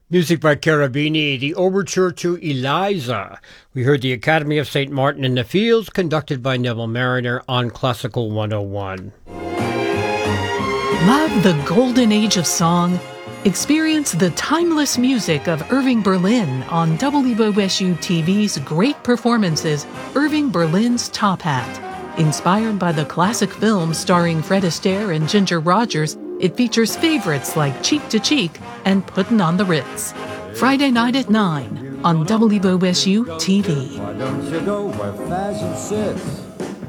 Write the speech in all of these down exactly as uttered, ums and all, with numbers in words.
Music by Cherubini, the overture to Eliza. We heard the Academy of Saint Martin in the Fields, conducted by Neville Mariner on Classical one oh one. Love the golden age of song? Experience the timeless music of Irving Berlin on W O S U T V's Great Performances, Irving Berlin's Top Hat. Inspired by the classic film starring Fred Astaire and Ginger Rogers, it features favorites like Cheek to Cheek and Puttin' on the Ritz. Friday night at nine on W O S U T V. Why don't you go where fashion sits?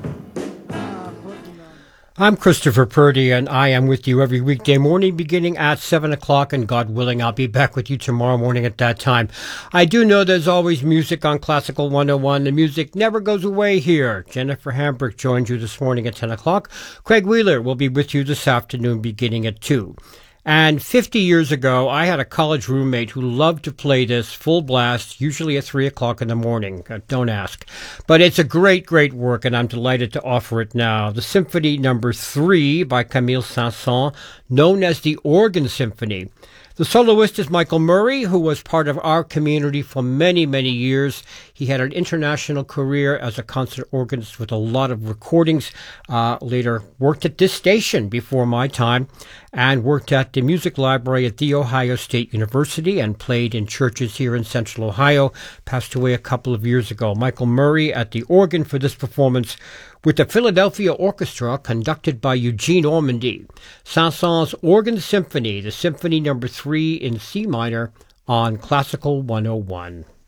I'm Christopher Purdy, and I am with you every weekday morning beginning at seven o'clock, and God willing, I'll be back with you tomorrow morning at that time. I do know there's always music on Classical one oh one. The music never goes away here. Jennifer Hambrick joined you this morning at ten o'clock. Craig Wheeler will be with you this afternoon beginning at two. And fifty years ago, I had a college roommate who loved to play this full blast, usually at three o'clock in the morning. Uh, don't ask. But it's a great, great work, and I'm delighted to offer it now. The Symphony Number three by Camille Saint-Saëns, known as the Organ Symphony. The soloist is Michael Murray, who was part of our community for many, many years. He had an international career as a concert organist with a lot of recordings. Uh, later worked at this station before my time and worked at the music library at The Ohio State University and played in churches here in Central Ohio. Passed away a couple of years ago. Michael Murray at the organ for this performance with the Philadelphia Orchestra conducted by Eugene Ormandy. Saint-Saëns' Organ Symphony, the Symphony Number three in C minor on Classical one oh one.